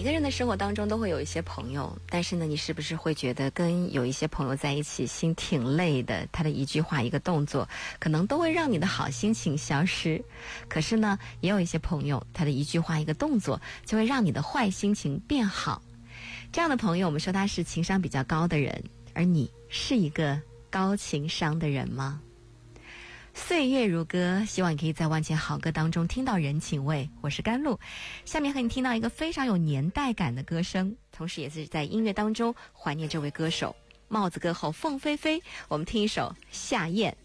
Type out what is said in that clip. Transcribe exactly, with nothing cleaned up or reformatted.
个人的生活当中都会有一些朋友，但是呢，你是不是会觉得跟有一些朋友在一起心挺累的？他的一句话一个动作可能都会让你的好心情消失。可是呢，也有一些朋友，他的一句话一个动作就会让你的坏心情变好。这样的朋友，我们说他是情商比较高的人，而你是一个高情商的人吗？岁月如歌，希望你可以在万千好歌当中听到人情味。我是甘露，下面和你听到一个非常有年代感的歌声，同时也是在音乐当中怀念这位歌手。帽子歌后凤飞飞，我们听一首《夏宴》。